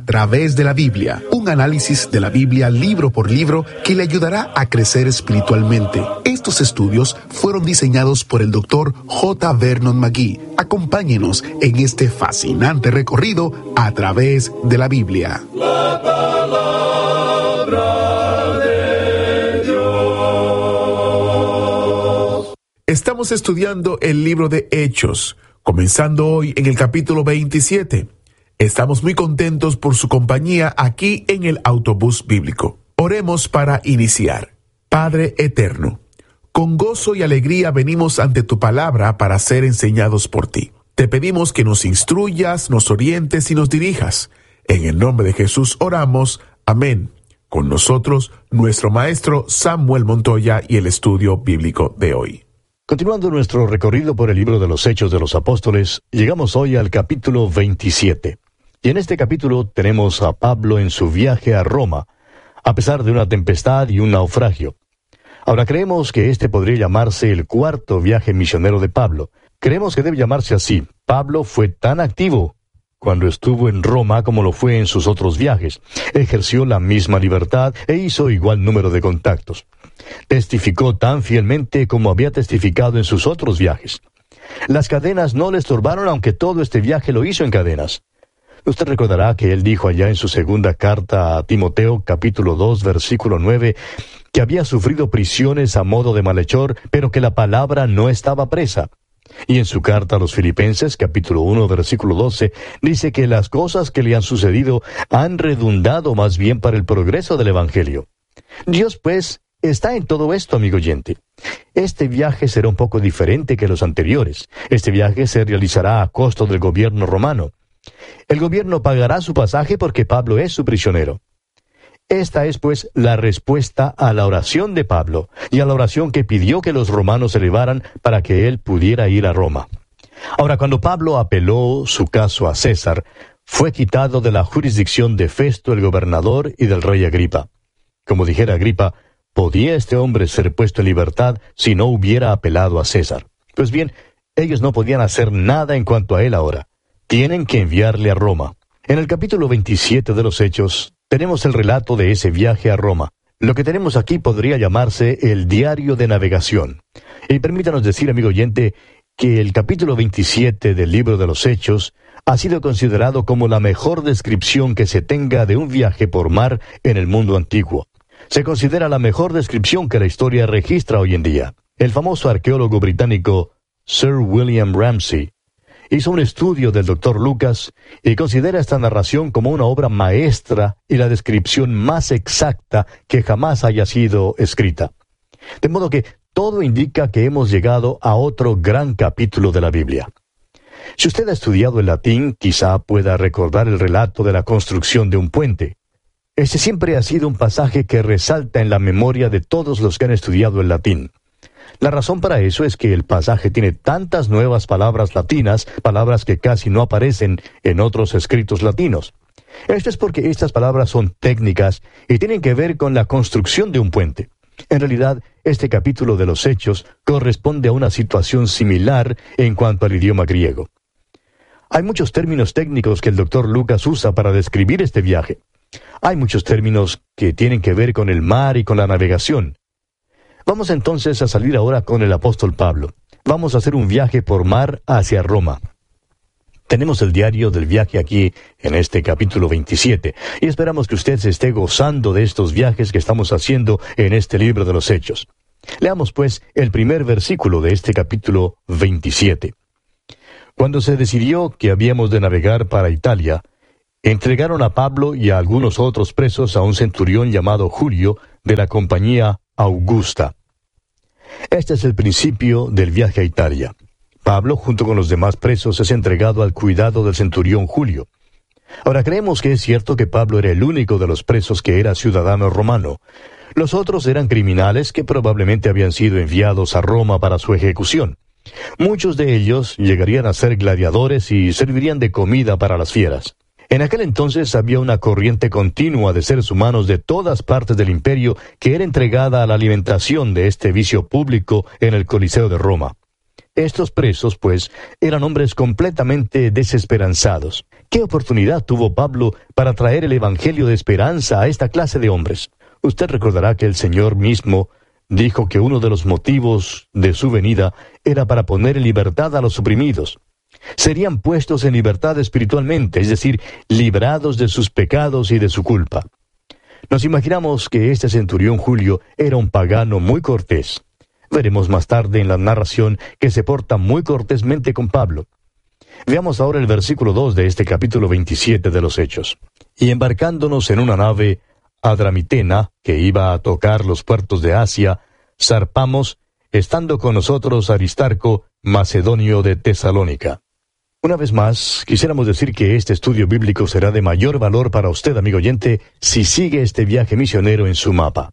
A través de la Biblia, un análisis de la Biblia libro por libro que le ayudará a crecer espiritualmente. Estos estudios fueron diseñados por el Dr. J. Vernon McGee. Acompáñenos en este fascinante recorrido a través de la Biblia. La palabra de Dios. Estamos estudiando el libro de Hechos, comenzando hoy en el capítulo 27. Estamos muy contentos por su compañía aquí en el autobús bíblico. Oremos para iniciar. Padre eterno, con gozo y alegría venimos ante tu palabra para ser enseñados por ti. Te pedimos que nos instruyas, nos orientes y nos dirijas. En el nombre de Jesús oramos. Amén. Con nosotros, nuestro maestro Samuel Montoya y el estudio bíblico de hoy. Continuando nuestro recorrido por el libro de los Hechos de los Apóstoles, llegamos hoy al capítulo 27. Y en este capítulo tenemos a Pablo en su viaje a Roma, a pesar de una tempestad y un naufragio. Ahora creemos que este podría llamarse el cuarto viaje misionero de Pablo. Creemos que debe llamarse así. Pablo fue tan activo cuando estuvo en Roma como lo fue en sus otros viajes. Ejerció la misma libertad e hizo igual número de contactos. Testificó tan fielmente como había testificado en sus otros viajes. Las cadenas no le estorbaron, aunque todo este viaje lo hizo en cadenas. Usted recordará que él dijo allá en su segunda carta a Timoteo, capítulo 2, versículo 9, que había sufrido prisiones a modo de malhechor, pero que la palabra no estaba presa. Y en su carta a los Filipenses, capítulo 1, versículo 12, dice que las cosas que le han sucedido han redundado más bien para el progreso del Evangelio. Dios, pues, está en todo esto, amigo oyente. Este viaje será un poco diferente que los anteriores. Este viaje se realizará a costo del gobierno romano. El gobierno pagará su pasaje porque Pablo es su prisionero. Esta es, pues, la respuesta a la oración de Pablo y a la oración que pidió que los romanos elevaran para que él pudiera ir a Roma. Ahora, cuando Pablo apeló su caso a César, fue quitado de la jurisdicción de Festo el gobernador y del rey Agripa. Como dijera Agripa, ¿podía este hombre ser puesto en libertad si no hubiera apelado a César? Pues bien, ellos no podían hacer nada en cuanto a él ahora. Tienen que enviarle a Roma. En el capítulo 27 de los Hechos, tenemos el relato de ese viaje a Roma. Lo que tenemos aquí podría llamarse el diario de navegación. Y permítanos decir, amigo oyente, que el capítulo 27 del libro de los Hechos ha sido considerado como la mejor descripción que se tenga de un viaje por mar en el mundo antiguo. Se considera la mejor descripción que la historia registra hoy en día. El famoso arqueólogo británico Sir William Ramsay hizo un estudio del Dr. Lucas y considera esta narración como una obra maestra y la descripción más exacta que jamás haya sido escrita. De modo que todo indica que hemos llegado a otro gran capítulo de la Biblia. Si usted ha estudiado el latín, quizá pueda recordar el relato de la construcción de un puente. Ese siempre ha sido un pasaje que resalta en la memoria de todos los que han estudiado el latín. La razón para eso es que el pasaje tiene tantas nuevas palabras latinas, palabras que casi no aparecen en otros escritos latinos. Esto es porque estas palabras son técnicas y tienen que ver con la construcción de un puente. En realidad, este capítulo de los Hechos corresponde a una situación similar en cuanto al idioma griego. Hay muchos términos técnicos que el Dr. Lucas usa para describir este viaje. Hay muchos términos que tienen que ver con el mar y con la navegación. Vamos entonces a salir ahora con el apóstol Pablo. Vamos a hacer un viaje por mar hacia Roma. Tenemos el diario del viaje aquí en este capítulo 27 y esperamos que usted se esté gozando de estos viajes que estamos haciendo en este libro de los Hechos. Leamos pues el primer versículo de este capítulo 27. Cuando se decidió que habíamos de navegar para Italia, entregaron a Pablo y a algunos otros presos a un centurión llamado Julio de la compañía Augusta. Este es el principio del viaje a Italia. Pablo, junto con los demás presos, es entregado al cuidado del centurión Julio. Ahora creemos que es cierto que Pablo era el único de los presos que era ciudadano romano. Los otros eran criminales que probablemente habían sido enviados a Roma para su ejecución. Muchos de ellos llegarían a ser gladiadores y servirían de comida para las fieras. En aquel entonces había una corriente continua de seres humanos de todas partes del imperio que era entregada a la alimentación de este vicio público en el Coliseo de Roma. Estos presos, pues, eran hombres completamente desesperanzados, ¿Qué oportunidad tuvo Pablo para traer el Evangelio de esperanza a esta clase de hombres? Usted recordará que el Señor mismo dijo que uno de los motivos de su venida era para poner en libertad a los oprimidos. Serían puestos en libertad espiritualmente, es decir, librados de sus pecados y de su culpa. Nos imaginamos que este centurión Julio era un pagano muy cortés. Veremos más tarde en la narración que se porta muy cortésmente con Pablo. Veamos ahora el versículo 2 de este capítulo 27 de los Hechos. Y embarcándonos en una nave adramitena, que iba a tocar los puertos de Asia, zarpamos, estando con nosotros Aristarco, macedonio de Tesalónica. Una vez más, quisiéramos decir que este estudio bíblico será de mayor valor para usted, amigo oyente, si sigue este viaje misionero en su mapa.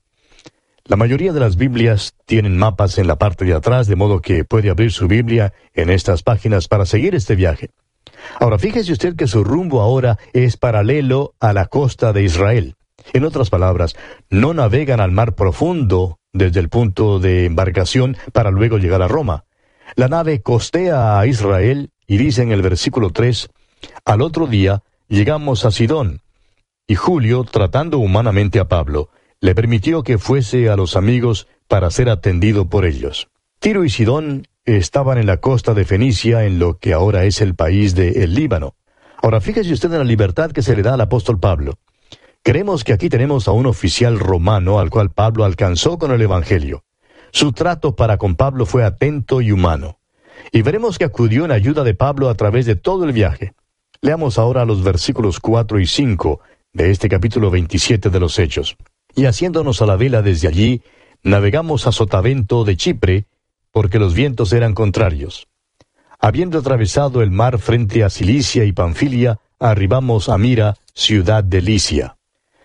La mayoría de las Biblias tienen mapas en la parte de atrás, de modo que puede abrir su Biblia en estas páginas para seguir este viaje. Ahora, fíjese usted que su rumbo ahora es paralelo a la costa de Israel. En otras palabras, no navegan al mar profundo desde el punto de embarcación para luego llegar a Roma. La nave costea a Israel y dice en el versículo 3, al otro día llegamos a Sidón, y Julio, tratando humanamente a Pablo, le permitió que fuese a los amigos para ser atendido por ellos. Tiro y Sidón estaban en la costa de Fenicia, en lo que ahora es el país de el Líbano. Ahora fíjese usted en la libertad que se le da al apóstol Pablo. Creemos que aquí tenemos a un oficial romano al cual Pablo alcanzó con el Evangelio. Su trato para con Pablo fue atento y humano. Y veremos que acudió en ayuda de Pablo a través de todo el viaje. Leamos ahora los versículos 4 y 5 de este capítulo 27 de los Hechos. Y haciéndonos a la vela desde allí, navegamos a Sotavento de Chipre, porque los vientos eran contrarios. Habiendo atravesado el mar frente a Cilicia y Panfilia, arribamos a Mira, ciudad de Licia.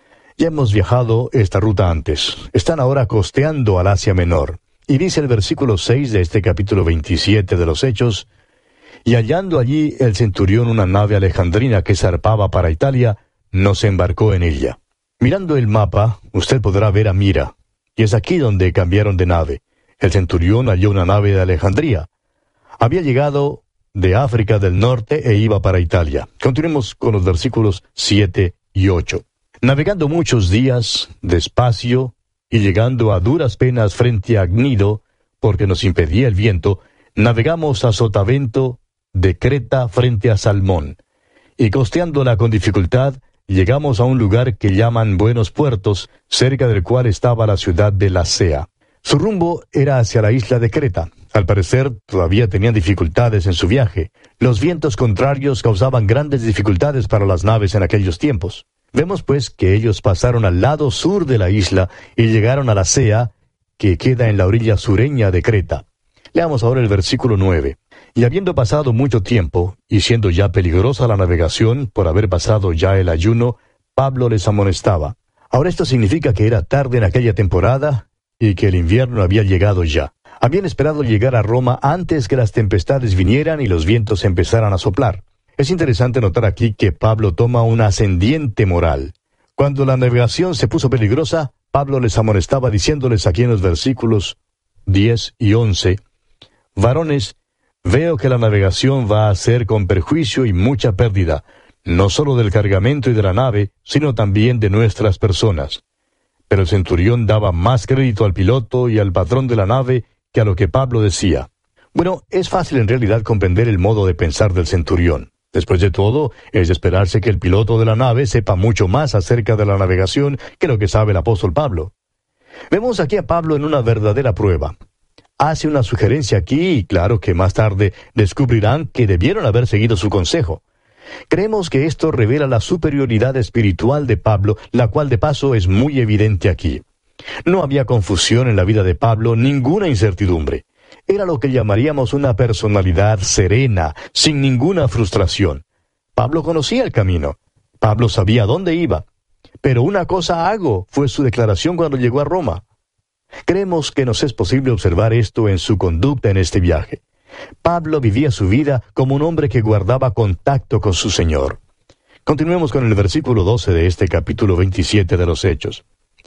Ya hemos viajado esta ruta antes. Están ahora costeando al Asia Menor. Y dice el versículo 6 de este capítulo 27 de los Hechos, y hallando allí el centurión una nave alejandrina que zarpaba para Italia, nos embarcó en ella. Mirando el mapa, usted podrá ver a Mira, y es aquí donde cambiaron de nave. El centurión halló una nave de Alejandría. Había llegado de África del Norte e iba para Italia. Continuemos con los versículos 7 y 8. Navegando muchos días, despacio, y llegando a duras penas frente a Gnido, porque nos impedía el viento, navegamos a Sotavento de Creta frente a Salmón. Y costeándola con dificultad, llegamos a un lugar que llaman Buenos Puertos, cerca del cual estaba la ciudad de Lasea. Su rumbo era hacia la isla de Creta. Al parecer, todavía tenían dificultades en su viaje. Los vientos contrarios causaban grandes dificultades para las naves en aquellos tiempos. Vemos pues que ellos pasaron al lado sur de la isla y llegaron a Lasea, que queda en la orilla sureña de Creta. Leamos ahora el versículo 9. Y habiendo pasado mucho tiempo, y siendo ya peligrosa la navegación por haber pasado ya el ayuno, Pablo les amonestaba. Ahora esto significa que era tarde en aquella temporada y que el invierno había llegado ya. Habían esperado llegar a Roma antes que las tempestades vinieran y los vientos empezaran a soplar. Es interesante notar aquí que Pablo toma un ascendiente moral. Cuando la navegación se puso peligrosa, Pablo les amonestaba diciéndoles aquí en los versículos 10 y 11, varones, veo que la navegación va a ser con perjuicio y mucha pérdida, no solo del cargamento y de la nave, sino también de nuestras personas. Pero el centurión daba más crédito al piloto y al patrón de la nave que a lo que Pablo decía. Bueno, es fácil en realidad comprender el modo de pensar del centurión. Después de todo, es de esperarse que el piloto de la nave sepa mucho más acerca de la navegación que lo que sabe el apóstol Pablo. Vemos aquí a Pablo en una verdadera prueba. Hace una sugerencia aquí y claro que más tarde descubrirán que debieron haber seguido su consejo. Creemos que esto revela la superioridad espiritual de Pablo, la cual de paso es muy evidente aquí. No había confusión en la vida de Pablo, ninguna incertidumbre. Era lo que llamaríamos una personalidad serena, sin ninguna frustración. Pablo conocía el camino. Pablo sabía dónde iba. Pero una cosa hago, fue su declaración cuando llegó a Roma. Creemos que nos es posible observar esto en su conducta en este viaje. Pablo vivía su vida como un hombre que guardaba contacto con su Señor. Continuemos con el versículo 12 de este capítulo 27 de los Hechos.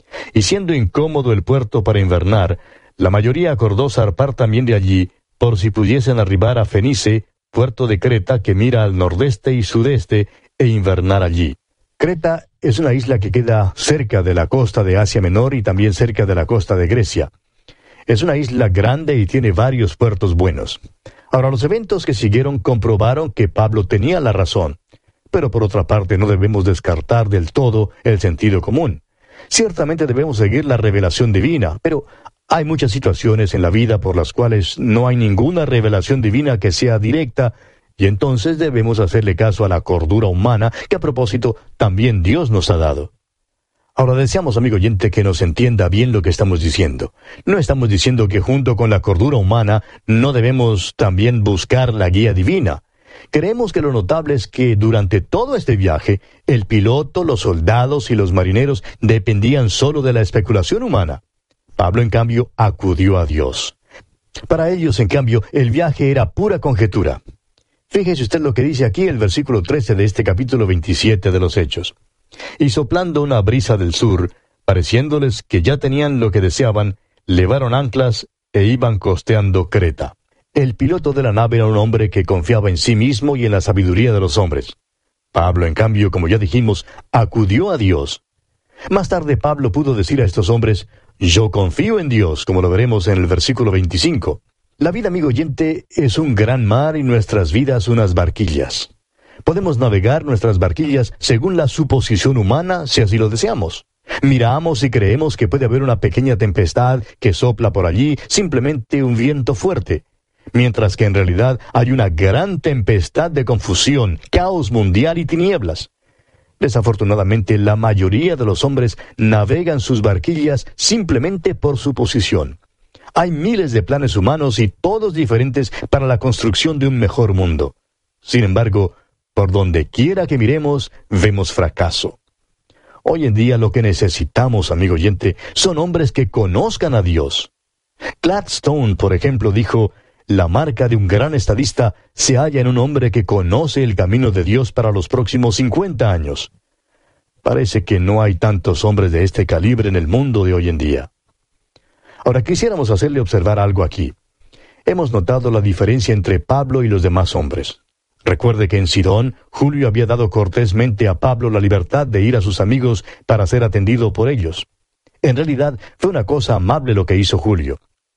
Y siendo incómodo el puerto para invernar, la mayoría acordó zarpar también de allí, por si pudiesen arribar a Fenice, puerto de Creta que mira al nordeste y sudeste, e invernar allí. Creta es una isla que queda cerca de la costa de Asia Menor y también cerca de la costa de Grecia. Es una isla grande y tiene varios puertos buenos. Ahora, los eventos que siguieron comprobaron que Pablo tenía la razón, pero por otra parte no debemos descartar del todo el sentido común. Ciertamente debemos seguir la revelación divina, pero hay muchas situaciones en la vida por las cuales no hay ninguna revelación divina que sea directa, y entonces debemos hacerle caso a la cordura humana que a propósito también Dios nos ha dado. Ahora deseamos, amigo oyente, que nos entienda bien lo que estamos diciendo. No estamos diciendo que junto con la cordura humana no debemos también buscar la guía divina. Creemos que lo notable es que durante todo este viaje, el piloto, los soldados y los marineros dependían solo de la especulación humana. Pablo, en cambio, acudió a Dios. Para ellos, en cambio, el viaje era pura conjetura. Fíjese usted lo que dice aquí el versículo 13 de este capítulo 27 de los Hechos. Y soplando una brisa del sur, pareciéndoles que ya tenían lo que deseaban, levaron anclas e iban costeando Creta. El piloto de la nave era un hombre que confiaba en sí mismo y en la sabiduría de los hombres. Pablo, en cambio, como ya dijimos, acudió a Dios. Más tarde Pablo pudo decir a estos hombres, yo confío en Dios, como lo veremos en el versículo 25. La vida, amigo oyente, es un gran mar y nuestras vidas unas barquillas. Podemos navegar nuestras barquillas según la suposición humana, si así lo deseamos. Miramos y creemos que puede haber una pequeña tempestad que sopla por allí, simplemente un viento fuerte. Mientras que en realidad hay una gran tempestad de confusión, caos mundial y tinieblas. Desafortunadamente, la mayoría de los hombres navegan sus barquillas simplemente por suposición. Hay miles de planes humanos y todos diferentes para la construcción de un mejor mundo. Sin embargo, por donde quiera que miremos, vemos fracaso. Hoy en día lo que necesitamos, amigo oyente, son hombres que conozcan a Dios. Gladstone, por ejemplo, dijo, la marca de un gran estadista se halla en un hombre que conoce el camino de Dios para los próximos 50 años. Parece que no hay tantos hombres de este calibre en el mundo de hoy en día. Ahora quisiéramos hacerle observar algo aquí. Hemos notado la diferencia entre Pablo y los demás hombres. Recuerde que en Sidón, Julio había dado cortésmente a Pablo la libertad de ir a sus amigos para ser atendido por ellos. En realidad, fue una cosa amable lo que hizo Julio.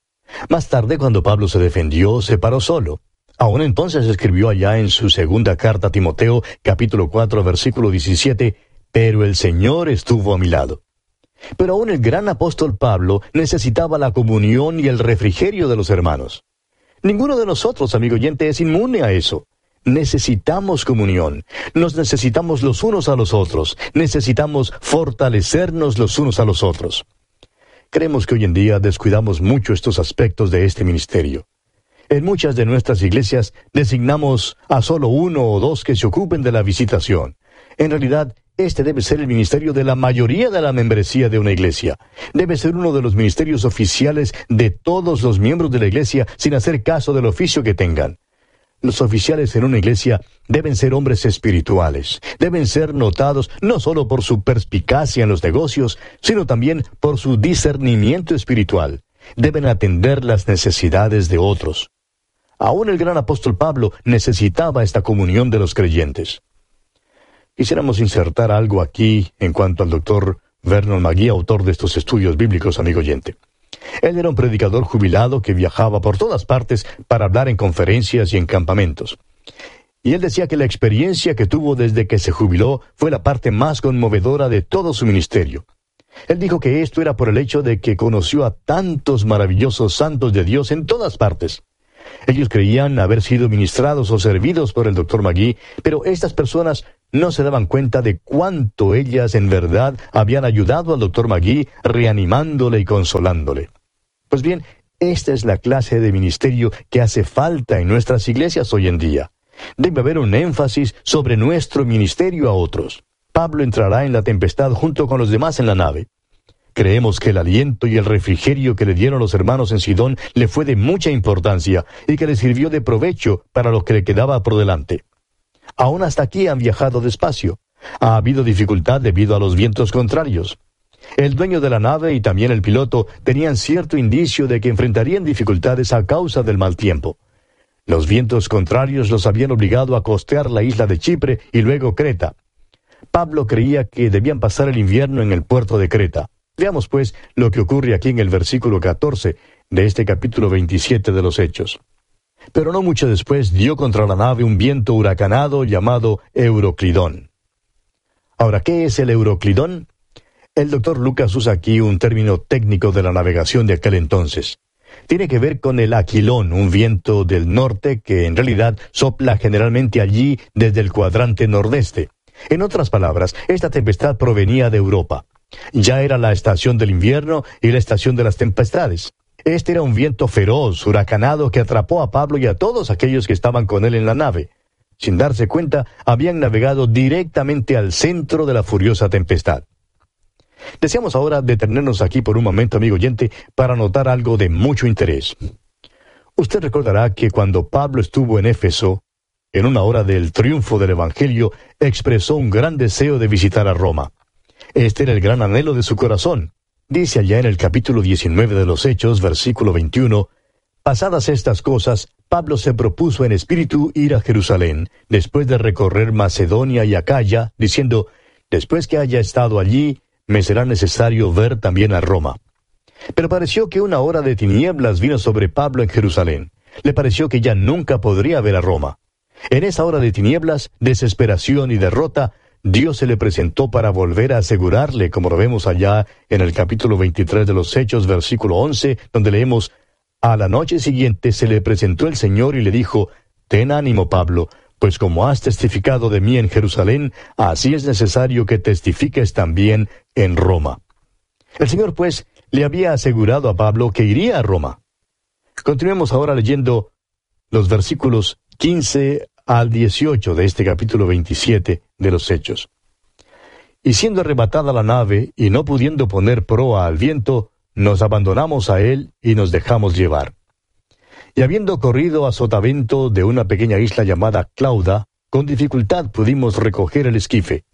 Más tarde, cuando Pablo se defendió, se paró solo. Aún entonces escribió allá en su segunda carta a Timoteo, capítulo 4, versículo 17, pero el Señor estuvo a mi lado. Pero aún el gran apóstol Pablo necesitaba la comunión y el refrigerio de los hermanos. Ninguno de nosotros, amigo oyente, es inmune a eso. Necesitamos comunión, nos necesitamos los unos a los otros, necesitamos fortalecernos los unos a los otros. Creemos que hoy en día descuidamos mucho estos aspectos de este ministerio. En muchas de nuestras iglesias designamos a solo uno o dos que se ocupen de la visitación. En realidad, este debe ser el ministerio de la mayoría de la membresía de una iglesia. Debe ser uno de los ministerios oficiales de todos los miembros de la iglesia sin hacer caso del oficio que tengan. Los oficiales en una iglesia deben ser hombres espirituales. Deben ser notados no solo por su perspicacia en los negocios, sino también por su discernimiento espiritual. Deben atender las necesidades de otros. Aún el gran apóstol Pablo necesitaba esta comunión de los creyentes. Quisiéramos insertar algo aquí en cuanto al doctor Vernon McGee, autor de estos estudios bíblicos, amigo oyente. Él era un predicador jubilado que viajaba por todas partes para hablar en conferencias y en campamentos. Y él decía que la experiencia que tuvo desde que se jubiló fue la parte más conmovedora de todo su ministerio. Él dijo que esto era por el hecho de que conoció a tantos maravillosos santos de Dios en todas partes. Ellos creían haber sido ministrados o servidos por el Dr. McGee, pero estas personas no se daban cuenta de cuánto ellas en verdad habían ayudado al Dr. McGee, reanimándole y consolándole. Pues bien, esta es la clase de ministerio que hace falta en nuestras iglesias hoy en día. Debe haber un énfasis sobre nuestro ministerio a otros. Pablo entrará en la tempestad junto con los demás en la nave. Creemos que el aliento y el refrigerio que le dieron los hermanos en Sidón le fue de mucha importancia y que le sirvió de provecho para lo que le quedaba por delante. Aún hasta aquí han viajado despacio. Ha habido dificultad debido a los vientos contrarios. El dueño de la nave y también el piloto tenían cierto indicio de que enfrentarían dificultades a causa del mal tiempo. Los vientos contrarios los habían obligado a costear la isla de Chipre y luego Creta. Pablo creía que debían pasar el invierno en el puerto de Creta. Veamos pues lo que ocurre aquí en el versículo 14 de este capítulo 27 de los Hechos. Pero no mucho después dio contra la nave un viento huracanado llamado Euroclidón. Ahora, ¿qué es el Euroclidón? El doctor Lucas usa aquí un término técnico de la navegación de aquel entonces. Tiene que ver con el aquilón, un viento del norte que en realidad sopla generalmente allí desde el cuadrante nordeste. En otras palabras, esta tempestad provenía de Europa. Ya era la estación del invierno y la estación de las tempestades. Este era un viento feroz, huracanado, que atrapó a Pablo y a todos aquellos que estaban con él en la nave. Sin darse cuenta, habían navegado directamente al centro de la furiosa tempestad. Deseamos ahora detenernos aquí por un momento, amigo oyente, para notar algo de mucho interés. Usted recordará que cuando Pablo estuvo en Éfeso, en una hora del triunfo del Evangelio, expresó un gran deseo de visitar a Roma. Este era el gran anhelo de su corazón. Dice allá en el capítulo 19 de los Hechos, versículo 21, pasadas estas cosas, Pablo se propuso en espíritu ir a Jerusalén, después de recorrer Macedonia y Acaya, diciendo, después que haya estado allí, me será necesario ver también a Roma. Pero pareció que una hora de tinieblas vino sobre Pablo en Jerusalén. Le pareció que ya nunca podría ver a Roma. En esa hora de tinieblas, desesperación y derrota, Dios se le presentó para volver a asegurarle, como lo vemos allá en el capítulo 23 de los Hechos, versículo 11, donde leemos, a la noche siguiente se le presentó el Señor y le dijo, ten ánimo, Pablo, pues como has testificado de mí en Jerusalén, así es necesario que testifiques también en Roma. El Señor, pues, le había asegurado a Pablo que iría a Roma. Continuemos ahora leyendo los versículos 15 al 18 de este capítulo 27 de los Hechos. Y siendo arrebatada la nave, y no pudiendo poner proa al viento, nos abandonamos a él y nos dejamos llevar. Y habiendo corrido a sotavento de una pequeña isla llamada Clauda, con dificultad pudimos recoger el esquife.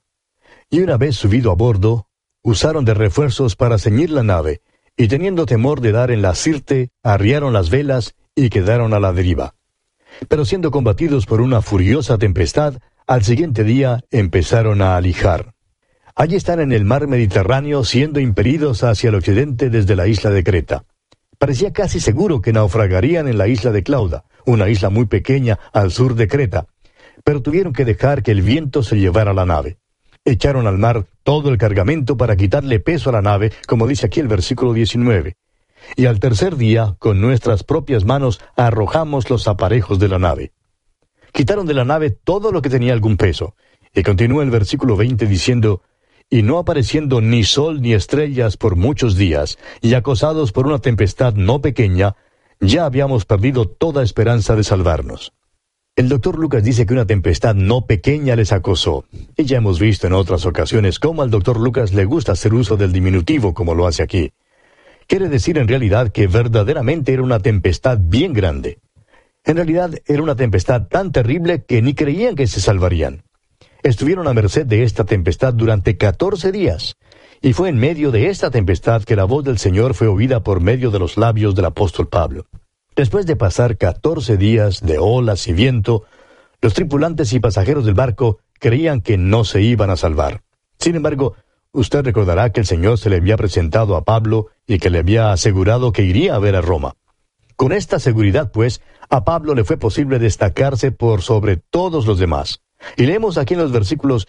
Y una vez subido a bordo, usaron de refuerzos para ceñir la nave, y teniendo temor de dar en la sirte, arriaron las velas y quedaron a la deriva. Pero siendo combatidos por una furiosa tempestad, al siguiente día empezaron a alijar. Allí están en el mar Mediterráneo siendo impelidos hacia el occidente desde la isla de Creta. Parecía casi seguro que naufragarían en la isla de Clauda, una isla muy pequeña al sur de Creta, pero tuvieron que dejar que el viento se llevara la nave. Echaron al mar todo el cargamento para quitarle peso a la nave, como dice aquí el versículo 19. Y al tercer día, con nuestras propias manos, arrojamos los aparejos de la nave. Quitaron de la nave todo lo que tenía algún peso. Y continúa el versículo 20 diciendo, y no apareciendo ni sol ni estrellas por muchos días, y acosados por una tempestad no pequeña, ya habíamos perdido toda esperanza de salvarnos. El doctor Lucas dice que una tempestad no pequeña les acosó. Y ya hemos visto en otras ocasiones cómo al doctor Lucas le gusta hacer uso del diminutivo como lo hace aquí. Quiere decir en realidad que verdaderamente era una tempestad bien grande. En realidad era una tempestad tan terrible que ni creían que se salvarían. Estuvieron a merced de esta tempestad durante 14 días, y fue en medio de esta tempestad que la voz del Señor fue oída por medio de los labios del apóstol Pablo. Después de pasar 14 días de olas y viento, los tripulantes y pasajeros del barco creían que no se iban a salvar. Sin embargo, usted recordará que el Señor se le había presentado a Pablo y que le había asegurado que iría a ver a Roma. Con esta seguridad, pues, a Pablo le fue posible destacarse por sobre todos los demás. Y leemos aquí en los versículos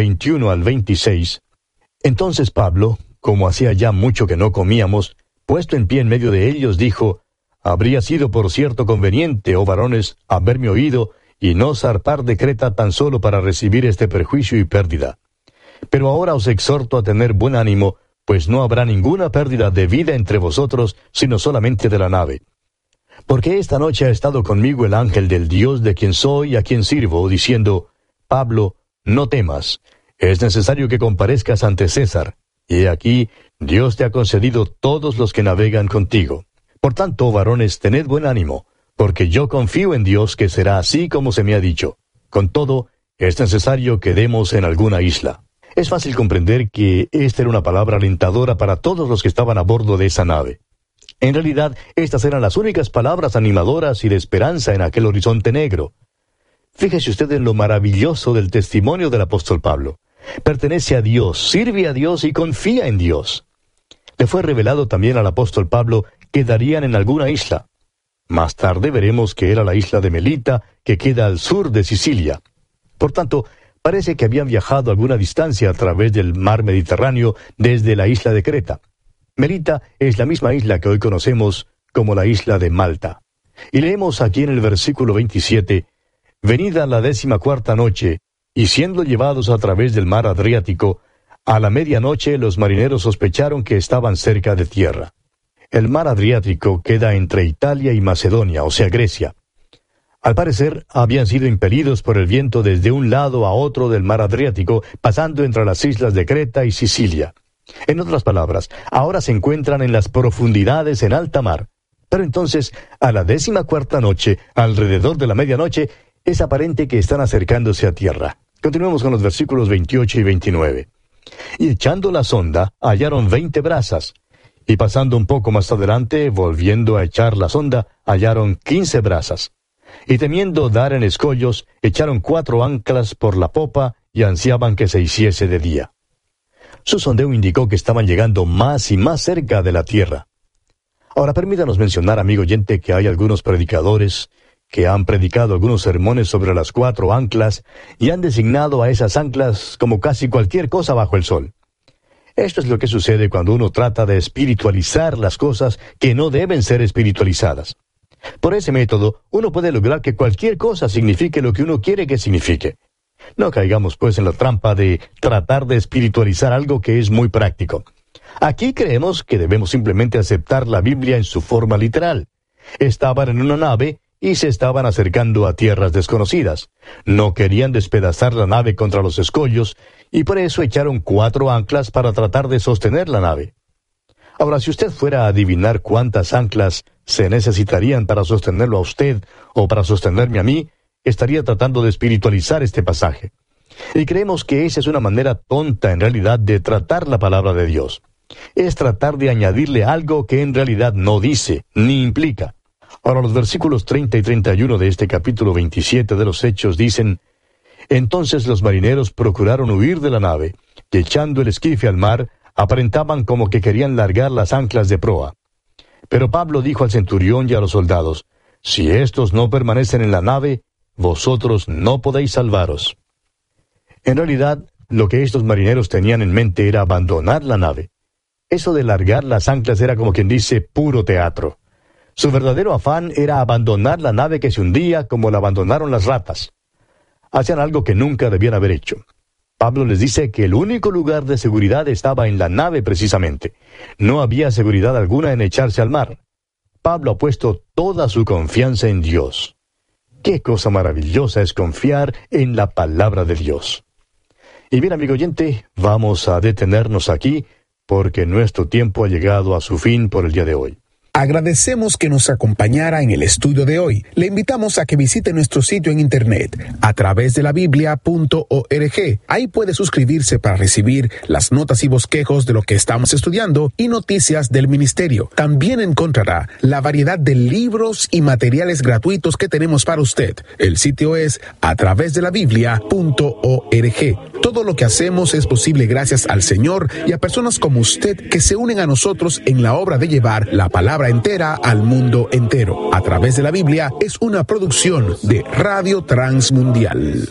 21 al 26. Entonces Pablo, como hacía ya mucho que no comíamos, puesto en pie en medio de ellos, dijo, habría sido por cierto conveniente, oh varones, haberme oído y no zarpar de Creta tan solo para recibir este perjuicio y pérdida. Pero ahora os exhorto a tener buen ánimo, pues no habrá ninguna pérdida de vida entre vosotros, sino solamente de la nave. Porque esta noche ha estado conmigo el ángel del Dios de quien soy y a quien sirvo, diciendo, Pablo, no temas, es necesario que comparezcas ante César, y he aquí, Dios te ha concedido todos los que navegan contigo. Por tanto, varones, tened buen ánimo, porque yo confío en Dios que será así como se me ha dicho. Con todo, es necesario que demos en alguna isla. Es fácil comprender que esta era una palabra alentadora para todos los que estaban a bordo de esa nave. En realidad, estas eran las únicas palabras animadoras y de esperanza en aquel horizonte negro. Fíjese usted en lo maravilloso del testimonio del apóstol Pablo. Pertenece a Dios, sirve a Dios y confía en Dios. Le fue revelado también al apóstol Pablo que darían en alguna isla. Más tarde veremos que era la isla de Melita, que queda al sur de Sicilia. Por tanto, parece que habían viajado alguna distancia a través del mar Mediterráneo desde la isla de Creta. Melita es la misma isla que hoy conocemos como la isla de Malta. Y leemos aquí en el versículo 27, «Venida la 14ª noche, y siendo llevados a través del mar Adriático, a la medianoche los marineros sospecharon que estaban cerca de tierra». El mar Adriático queda entre Italia y Macedonia, o sea, Grecia. Al parecer, habían sido impelidos por el viento desde un lado a otro del mar Adriático, pasando entre las islas de Creta y Sicilia. En otras palabras, ahora se encuentran en las profundidades en alta mar. Pero entonces, a la 14ª noche, alrededor de la medianoche, es aparente que están acercándose a tierra. Continuemos con los versículos 28 y 29. «Y echando la sonda, hallaron 20 brazas. Y pasando un poco más adelante, volviendo a echar la sonda, hallaron 15 brazas. Y temiendo dar en escollos, echaron 4 anclas por la popa y ansiaban que se hiciese de día». Su sondeo indicó que estaban llegando más y más cerca de la tierra. Ahora permítanos mencionar, amigo oyente, que hay algunos predicadores que han predicado algunos sermones sobre las 4 anclas y han designado a esas anclas como casi cualquier cosa bajo el sol. Esto es lo que sucede cuando uno trata de espiritualizar las cosas que no deben ser espiritualizadas. Por ese método, uno puede lograr que cualquier cosa signifique lo que uno quiere que signifique. No caigamos pues en la trampa de tratar de espiritualizar algo que es muy práctico. Aquí creemos que debemos simplemente aceptar la Biblia en su forma literal. Estaban en una nave y se estaban acercando a tierras desconocidas. No querían despedazar la nave contra los escollos y por eso echaron 4 anclas para tratar de sostener la nave. Ahora, si usted fuera a adivinar cuántas anclas se necesitarían para sostenerlo a usted o para sostenerme a mí, estaría tratando de espiritualizar este pasaje. Y creemos que esa es una manera tonta en realidad de tratar la palabra de Dios. Es tratar de añadirle algo que en realidad no dice, ni implica. Ahora los versículos 30 y 31 de este capítulo 27 de los Hechos dicen: «Entonces los marineros procuraron huir de la nave, y echando el esquife al mar, aparentaban como que querían largar las anclas de proa. Pero Pablo dijo al centurión y a los soldados: Si estos no permanecen en la nave, vosotros no podéis salvaros». En realidad, lo que estos marineros tenían en mente era abandonar la nave. Eso de largar las anclas era como quien dice puro teatro. Su verdadero afán era abandonar la nave que se hundía como la abandonaron las ratas. Hacían algo que nunca debían haber hecho. Pablo les dice que el único lugar de seguridad estaba en la nave precisamente. No había seguridad alguna en echarse al mar. Pablo ha puesto toda su confianza en Dios. Qué cosa maravillosa es confiar en la palabra de Dios. Y bien, amigo oyente, vamos a detenernos aquí porque nuestro tiempo ha llegado a su fin por el día de hoy. Agradecemos que nos acompañara en el estudio de hoy. Le invitamos a que visite nuestro sitio en internet a través de la biblia.org. Ahí puede suscribirse para recibir las notas y bosquejos de lo que estamos estudiando y noticias del ministerio. También encontrará la variedad de libros y materiales gratuitos que tenemos para usted. El sitio es a través de la biblia.org. Todo lo que hacemos es posible gracias al Señor y a personas como usted que se unen a nosotros en la obra de llevar la palabra entera al mundo entero. A través de la Biblia es una producción de Radio Transmundial.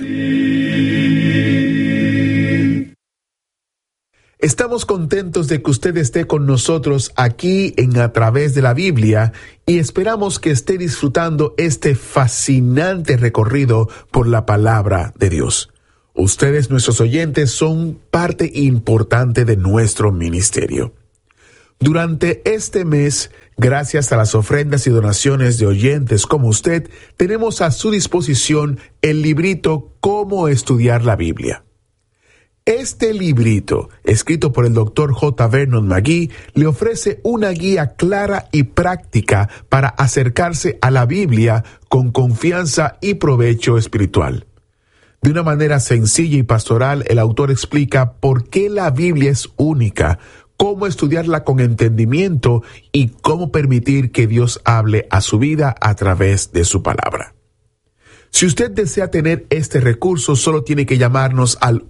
Estamos contentos de que usted esté con nosotros aquí en A Través de la Biblia y esperamos que esté disfrutando este fascinante recorrido por la palabra de Dios. Ustedes, nuestros oyentes, son parte importante de nuestro ministerio. Durante este mes, gracias a las ofrendas y donaciones de oyentes como usted, tenemos a su disposición el librito Cómo estudiar la Biblia. Este librito, escrito por el Dr. J. Vernon McGee, le ofrece una guía clara y práctica para acercarse a la Biblia con confianza y provecho espiritual. De una manera sencilla y pastoral, el autor explica por qué la Biblia es única, cómo estudiarla con entendimiento y cómo permitir que Dios hable a su vida a través de su palabra. Si usted desea tener este recurso, solo tiene que llamarnos al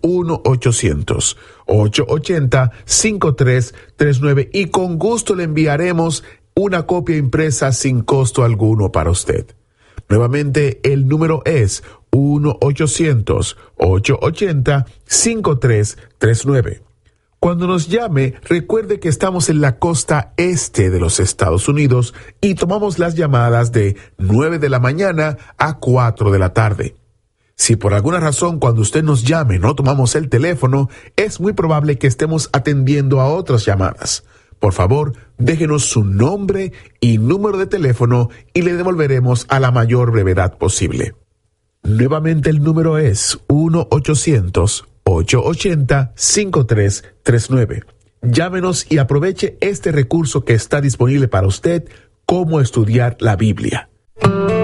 1-800-880-5339 y con gusto le enviaremos una copia impresa sin costo alguno para usted. Nuevamente, el número es 1-800-880-5339. Cuando nos llame, recuerde que estamos en la costa este de los Estados Unidos y tomamos las llamadas de 9 de la mañana a 4 de la tarde. Si por alguna razón cuando usted nos llame no tomamos el teléfono, es muy probable que estemos atendiendo a otras llamadas. Por favor, déjenos su nombre y número de teléfono y le devolveremos a la mayor brevedad posible. Nuevamente el número es 1-800-880-5339. Llámenos y aproveche este recurso que está disponible para usted, cómo estudiar la Biblia.